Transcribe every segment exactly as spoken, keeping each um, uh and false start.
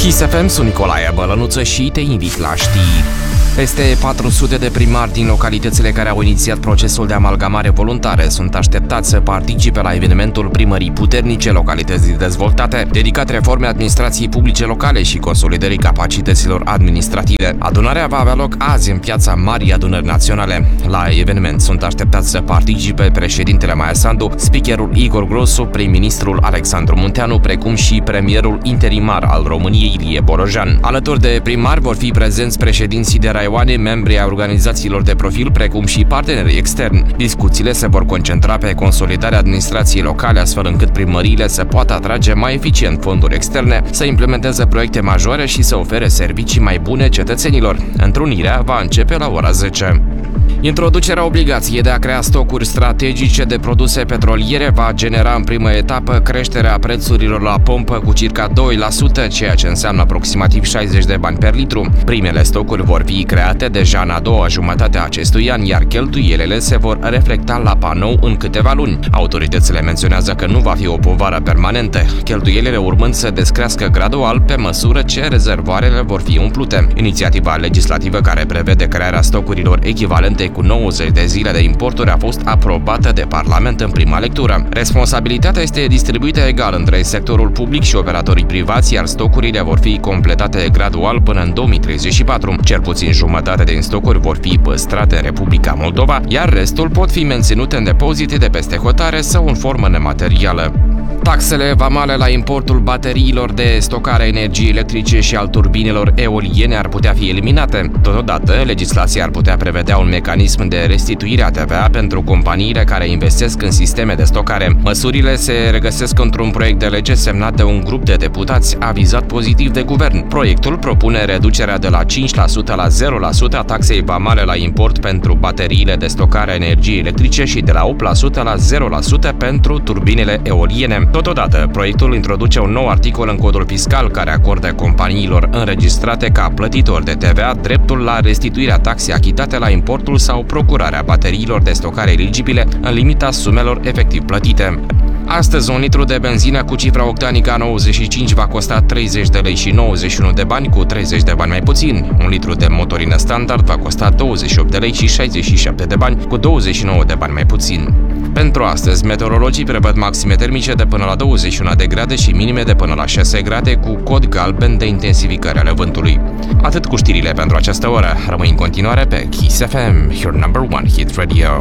Kiss F M, sunt Nicolae Bălănuță și te invit la știri. Peste patru sute de primari din localitățile care au inițiat procesul de amalgamare voluntare sunt așteptați să participe la evenimentul Primării Puternice, localități dezvoltate, dedicat reformei administrației publice locale și consolidării capacităților administrative. Adunarea va avea loc azi în piața Marii Adunări Naționale. La eveniment sunt așteptați să participe președintele Maia Sandu, speakerul Igor Grosu, prim-ministrul Alexandru Munteanu, precum și premierul interimar al României, Ilie Borojan. Alături de primari vor fi prezenți președinții de raioane, membri ai organizațiilor de profil, precum și partenerii externi. Discuțiile se vor concentra pe consolidarea administrației locale, astfel încât primăriile să poată atrage mai eficient fonduri externe, să implementeze proiecte majore și să ofere servicii mai bune cetățenilor. Întrunirea va începe la ora zece. Introducerea obligației de a crea stocuri strategice de produse petroliere va genera în primă etapă creșterea prețurilor la pompă cu circa doi la sută, ceea ce înseamnă aproximativ șaizeci de bani per litru. Primele stocuri vor fi create deja în a doua jumătate a acestui an, iar cheltuielile se vor reflecta la panou în câteva luni. Autoritățile menționează că nu va fi o povară permanentă, cheltuielile urmând să descrească gradual pe măsură ce rezervoarele vor fi umplute. Inițiativa legislativă care prevede crearea stocurilor echivalente cu nouăzeci de zile de importuri a fost aprobată de Parlament în prima lectură. Responsabilitatea este distribuită egal între sectorul public și operatorii privați, iar stocurile vor fi completate gradual până în două mii treizeci și patru. Cel puțin jumătate din stocuri vor fi păstrate în Republica Moldova, iar restul pot fi menținute în depozite de peste hotare sau în formă nematerială. Taxele vamale la importul bateriilor de stocare a energiei electrice și al turbinelor eoliene ar putea fi eliminate. Totodată, legislația ar putea prevedea un mecanism de restituire a T V A pentru companiile care investesc în sisteme de stocare. Măsurile se regăsesc într-un proiect de lege semnat de un grup de deputați avizat pozitiv de guvern. Proiectul propune reducerea de la cinci la sută la zero la sută a taxei vamale la import pentru bateriile de stocare a energiei electrice și de la opt la sută la zero la sută pentru turbinele eoliene. Totodată, proiectul introduce un nou articol în codul fiscal care acordă companiilor înregistrate ca plătitori de T V A dreptul la restituirea taxei achitate la importul sau procurarea bateriilor de stocare eligibile în limita sumelor efectiv plătite. Astăzi, un litru de benzină cu cifra octanică A nouăzeci și cinci va costa treizeci de lei și nouăzeci și unu de bani, cu treizeci de bani mai puțin. Un litru de motorină standard va costa douăzeci și opt de lei și șaizeci și șapte de bani, cu douăzeci și nouă de bani mai puțin. Pentru astăzi, meteorologii prevăd maxime termice de până la douăzeci și unu de grade și minime de până la șase grade, cu cod galben de intensificare ale vântului. Atât cu știrile pentru această oră. Rămâi în continuare pe Kiss F M, your number one hit radio.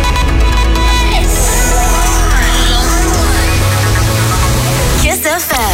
Kiss F M.